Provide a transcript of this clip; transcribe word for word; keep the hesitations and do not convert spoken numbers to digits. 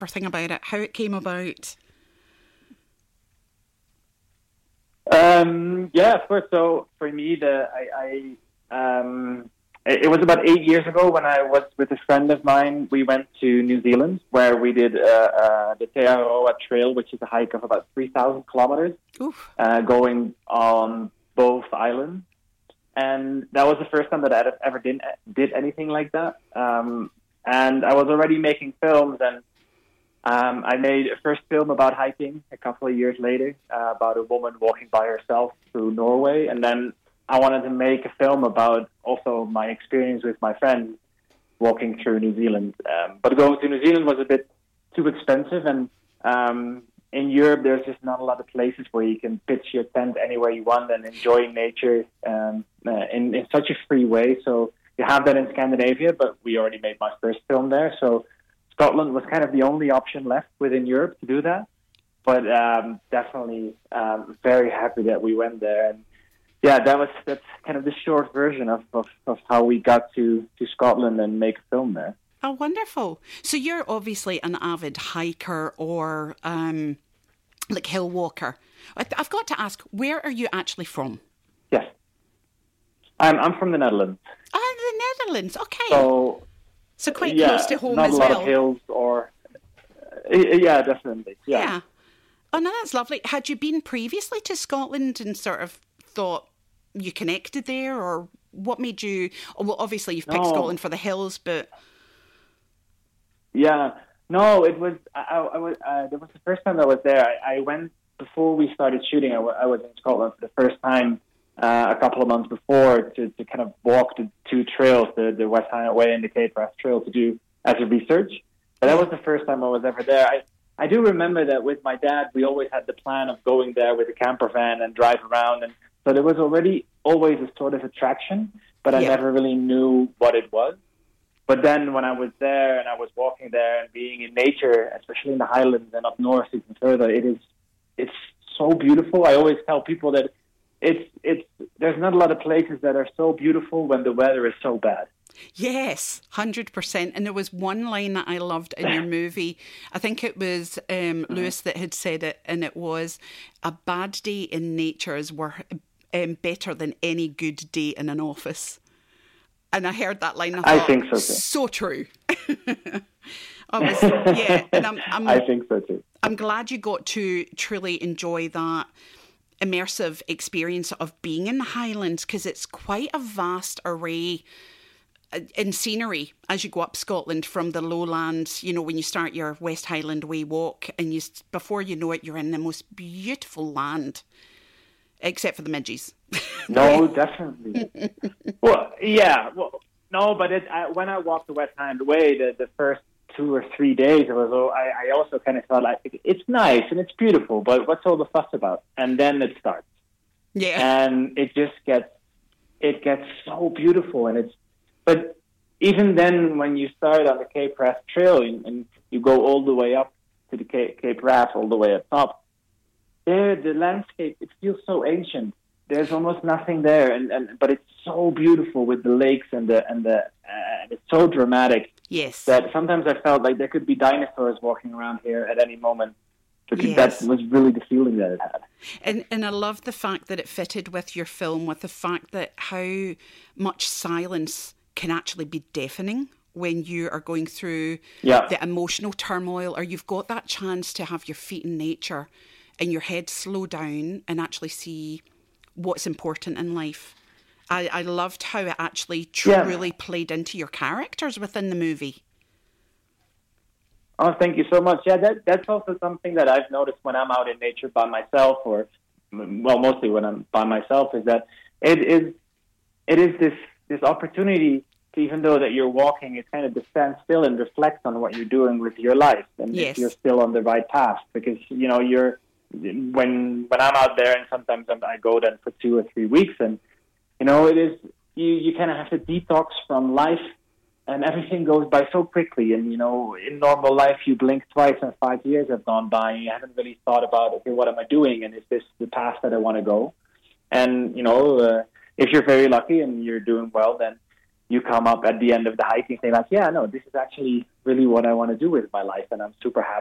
everything about it, how it came about. Um, yeah, of course. So for me, the I, I um, it, it was about eight years ago when I was with a friend of mine. We went to New Zealand where we did uh, uh, the Te Aroa Trail, which is a hike of about three thousand kilometers, uh, going on both islands. And that was the first time that I ever did did anything like that. Um, and I was already making films, and um, I made a first film about hiking a couple of years later, uh, about a woman walking by herself through Norway. And then I wanted to make a film about also my experience with my friends walking through New Zealand. Um, but going to New Zealand was a bit too expensive, and um, in Europe, there's just not a lot of places where you can pitch your tent anywhere you want and enjoy nature um, uh, in, in such a free way. So you have that in Scandinavia, but we already made my first film there. So Scotland was kind of the only option left within Europe to do that. But um, definitely um, very happy that we went there. And yeah, that was that's kind of the short version of, of, of how we got to, to Scotland and make a film there. Oh, wonderful. So you're obviously an avid hiker or um, like hill walker. I've got to ask, where are you actually from? Yes. I'm I'm from the Netherlands. Ah, the Netherlands. Okay. So, so quite yeah, close to home not as a lot well. of hills or... Uh, yeah, definitely. Yeah. yeah. Oh, no, that's lovely. Had you been previously to Scotland and sort of thought you connected there, or what made you... Oh, well, obviously you've picked No. Scotland for the hills, but... Yeah, no, it was, I, I was, uh, that was the first time I was there. I, I went, before we started shooting, I, w- I was in Scotland for the first time uh, a couple of months before to, to kind of walk the two trails, the, the West Highland Way and the Cape Wrath Trail to do as a research. But that was the first time I was ever there. I, I do remember that with my dad, we always had the plan of going there with a camper van and drive around. And so there was already always a sort of attraction, but I Yeah. never really knew what it was. But then when I was there and I was walking there and being in nature, especially in the Highlands and up north even further, it is it's so beautiful. I always tell people that it's it's there's not a lot of places that are so beautiful when the weather is so bad. Yes, one hundred percent. And there was one line that I loved in your movie. I think it was um, Lewis that had said it, and it was, a bad day in nature is wor- um, better than any good day in an office. And I heard that line. I, I thought, think so too. So true. I was, yeah, and I'm, I'm, I think so too. I'm glad you got to truly enjoy that immersive experience of being in the Highlands, because it's quite a vast array in scenery as you go up Scotland from the lowlands. You know, when you start your West Highland Way walk, and you before you know it, you're in the most beautiful land, except for the midges. No, definitely. Well, yeah. Well, no, but it, I, when I walked the West Highland Way, the, the first two or three days, it was. Oh, I, I also kind of thought like it's nice and it's beautiful, but what's all the fuss about? And then it starts. Yeah. And it just gets it gets so beautiful, and it's. But even then, when you start on the Cape Wrath Trail and, and you go all the way up to the Cape, Cape Wrath, all the way up top, there the landscape, it feels so ancient. There's almost nothing there, and, and but it's so beautiful with the lakes and the and the uh, it's so dramatic. Yes. That sometimes I felt like there could be dinosaurs walking around here at any moment. Because Yes. that was really the feeling that it had. And and I love the fact that it fitted with your film, with the fact that how much silence can actually be deafening when you are going through Yeah. the emotional turmoil, or you've got that chance to have your feet in nature and your head slow down and actually see what's important in life. I, I loved how it actually truly Yeah. played into your characters within the movie. Oh, thank you so much. Yeah, that that's also something that I've noticed when I'm out in nature by myself, or well, mostly when I'm by myself, is that it is it is this this opportunity to, even though that you're walking, it's kind of to stand still and reflect on what you're doing with your life, and Yes. if you're still on the right path, because you know you're when when I'm out there, and sometimes I'm, I go then for two or three weeks, and you know it is you you kind of have to detox from life. And everything goes by so quickly. And, you know, in normal life, you blink twice and five years have gone by. And you haven't really thought about, okay, what am I doing? And is this the path that I want to go? And, you know, uh, if you're very lucky and you're doing well, then you come up at the end of the hiking saying like, yeah, no, this is actually really what I want to do with my life, and I'm super happy